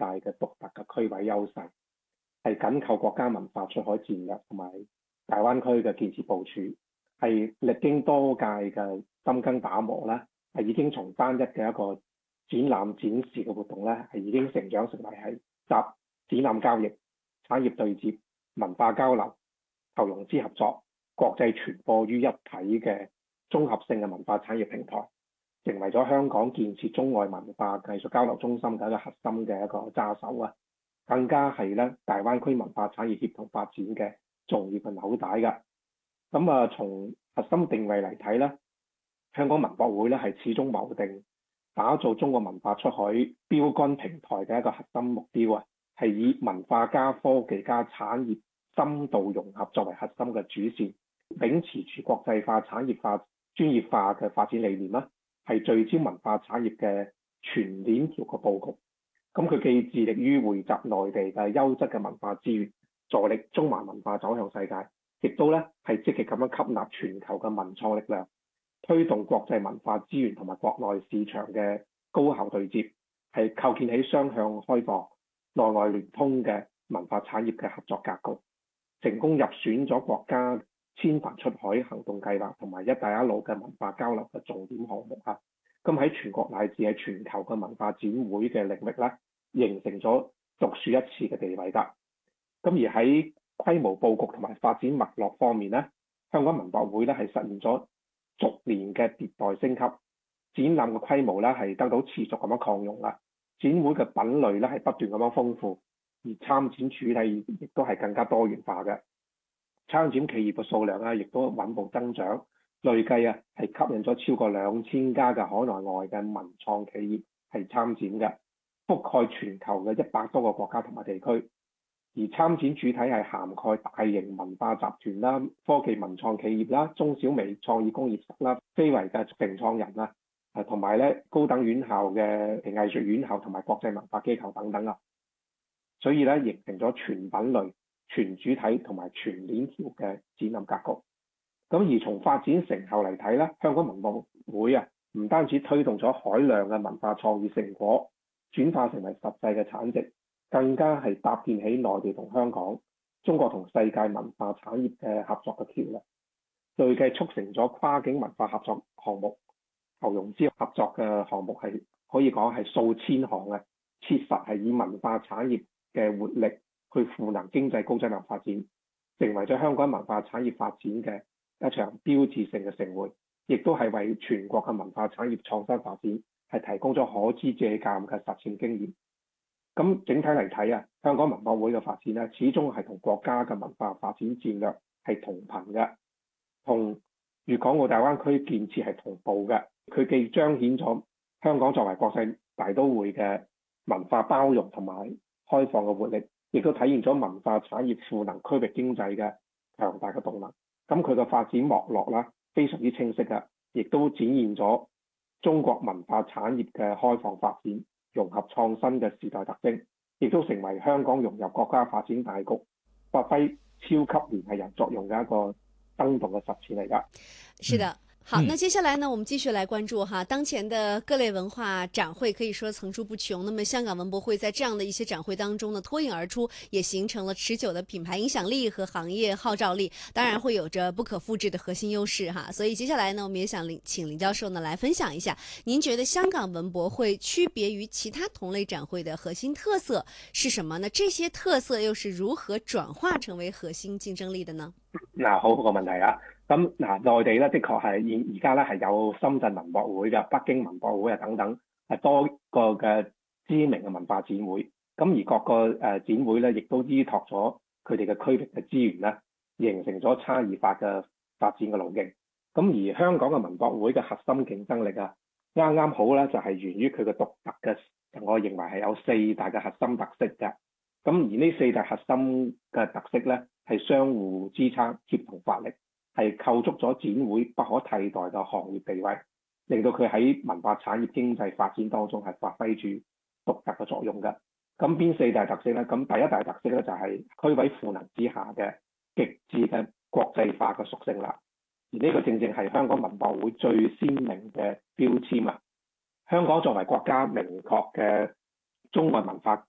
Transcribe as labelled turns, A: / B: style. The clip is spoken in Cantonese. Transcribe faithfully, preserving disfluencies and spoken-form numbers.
A: 大嘅獨特嘅區位優勢，係緊扣國家文化出海戰略同埋大灣區嘅建設部署，係歷經多屆嘅深耕打磨啦，係已經從單一嘅一個展覽展示嘅活動咧，係已經成長成為係集展覽交易、產業對接、文化交流、投融資合作、國際傳播於一體嘅綜合性嘅文化產業平台，成為咗香港建設中外文化藝術交流中心嘅一個核心嘅一個揸手啊！更加係咧大灣區文化產業協同發展嘅重要嘅紐帶㗎。咁啊，從核心定位嚟睇咧，香港文博會咧係始終謀定打造中國文化出海標杆平台嘅一個核心目標啊，係以文化加科技加產業深度融合作為核心嘅主線，秉持住國際化、產業化、專業化嘅發展理念啦，係聚焦文化產業嘅全鏈條嘅佈局。咁佢既致力於匯集內地嘅優質嘅文化資源，助力中華文化走向世界，亦都咧係積極咁樣吸納全球嘅文創力量，推動國際文化資源同埋國內市場嘅高效對接，係構建起雙向開放、內外聯通嘅文化產業嘅合作格局，成功入選咗國家千帆出海行動計劃同埋一帶一路嘅文化交流嘅重點項目啊！咁喺全國乃至係全球嘅文化展會嘅領域咧，形成咗獨樹一幟嘅地位㗎。咁而喺規模佈局同埋發展脈絡方面咧，香港文博會咧係實現咗逐年嘅迭代升級，展覽嘅規模咧係得到持續咁樣擴容啦，展會嘅品類咧係不斷咁樣豐富，而參展主題亦都係更加多元化嘅，參展企業嘅數量咧亦都穩步增長。累計啊係吸引咗超過兩千家嘅海內外嘅文創企業係參展嘅，覆蓋全球嘅一百多個國家同埋地區。而參展主體係涵蓋大型文化集團啦、科技文創企業啦、中小微創意工業室啦、非遺嘅成創人啦，誒同埋咧高等院校嘅藝術院校同埋國際文化機構等等啦。所以咧形成咗全品類、全主體同埋全鏈條嘅展覽格局。咁而從發展成效嚟睇咧，香港文博會啊，唔單止推動咗海量嘅文化創意成果轉化成為實際嘅產值，更加係搭建起內地同香港、中國同世界文化產業嘅合作嘅橋樑，累計促成咗跨境文化合作項目、投融資合作嘅項目係可以講係數千項嘅，切實係以文化產業嘅活力去賦能經濟高質量發展，成為咗香港文化產業發展嘅一場標誌性嘅盛會，亦都係為全國嘅文化產業創新發展係提供咗可知借鑑嘅實踐經驗。咁整體嚟睇啊，香港文博會嘅發展咧，始終係同國家嘅文化發展戰略係同頻嘅，同粵港澳大灣區建設係同步嘅。佢既彰顯咗香港作為國際大都會嘅文化包容同埋開放嘅活力，亦都體現咗文化產業賦能區域經濟嘅強大嘅動能。咁佢嘅發展脈絡啦，非常之清晰嘅，亦都展現咗中國文化產業嘅開放發展、融合創新嘅時代特徵，亦都成為香港融入國家發展大局、發揮超級聯繫人作用嘅一個生動嘅實踐嚟㗎。
B: 是的。好，那接下來呢，我們繼續來關注哈，當前的各類文化展會可以說層出不窮。那麼香港文博會在這樣的一些展會當中呢，脫穎而出，也形成了持久的品牌影響力和行業號召力，當然會有着不可複製的核心優勢哈。所以接下來呢，我們也想請林教授呢來分享一下，您覺得香港文博會區別於其他同類展會的核心特色是什麼呢？這些特色又是如何轉化成為核心競爭力的呢？
A: 嗱，好個問題啊！咁嗱，內地咧，的確係現而家咧係有深圳文博會嘅、北京文博會啊等等，係多個嘅知名嘅文化展會。咁而各個誒展會咧，亦都依託咗佢哋嘅區域嘅資源咧，形成咗差異化嘅發展嘅路徑。咁而香港嘅文博會嘅核心競爭力啊，啱啱好咧就係源於佢嘅獨特嘅，我認為係有四大嘅核心特色嘅。咁而呢四大核心嘅特色咧，係相互支撐、協同發力，係構築咗展會不可替代嘅行業地位，令到佢喺文化產業經濟發展當中係發揮住獨特嘅作用嘅。咁邊四大特色咧？咁第一大特色咧就係區位賦能之下嘅極致嘅國際化嘅屬性啦。而呢個正正係香港文博會最鮮明嘅標籤啊！香港作為國家明確嘅中外文化